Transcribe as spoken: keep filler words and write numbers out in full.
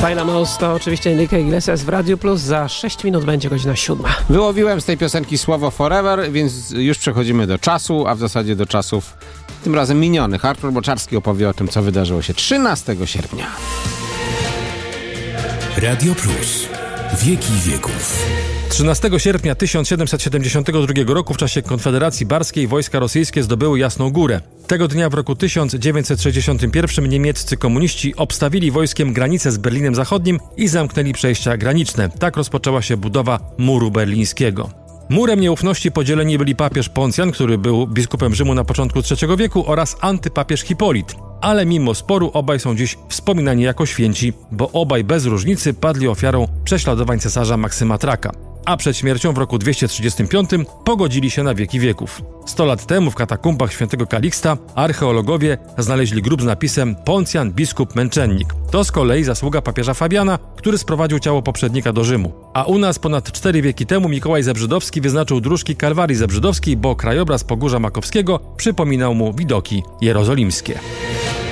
Bailamos to oczywiście Enrique Iglesias w Radiu Plus. Za sześć minut będzie godzina siódma. Wyłowiłem z tej piosenki słowo forever, więc już przechodzimy do czasu, a w zasadzie do czasów tym razem minionych. Artur Boczarski opowie o tym, co wydarzyło się trzynastego sierpnia. Radio Plus. Wieki wieków. trzynastego sierpnia tysiąc siedemset siedemdziesiątego drugiego roku w czasie Konfederacji Barskiej wojska rosyjskie zdobyły Jasną Górę. Tego dnia w roku tysiąc dziewięćset sześćdziesiątym pierwszym niemieccy komuniści obstawili wojskiem granicę z Berlinem Zachodnim i zamknęli przejścia graniczne. Tak rozpoczęła się budowa muru berlińskiego. Murem nieufności podzieleni byli papież Poncjan, który był biskupem Rzymu na początku trzeciego wieku, oraz antypapież Hipolit. Ale mimo sporu obaj są dziś wspominani jako święci, bo obaj bez różnicy padli ofiarą prześladowań cesarza Maksyma Traka. A przed śmiercią w roku dwieście trzydziestym piątym pogodzili się na wieki wieków. Sto lat temu w katakumbach świętego Kaliksta archeologowie znaleźli grób z napisem Poncjan, biskup, męczennik. To z kolei zasługa papieża Fabiana, który sprowadził ciało poprzednika do Rzymu. A u nas ponad cztery wieki temu Mikołaj Zebrzydowski wyznaczył dróżki Kalwarii Zebrzydowskiej, bo krajobraz Pogórza Makowskiego przypominał mu widoki jerozolimskie.